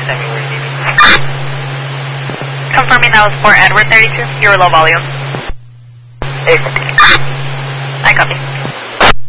Confirming that was for Edward 32. You were low volume. Hey. I copy.